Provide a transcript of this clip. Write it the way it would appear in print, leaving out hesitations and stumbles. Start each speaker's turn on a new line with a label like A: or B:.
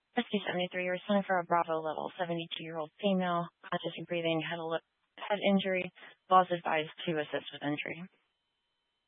A: ST-73, responding for a Bravo level 72-year-old female, conscious and breathing, head injury. Laws advised to assist with injury.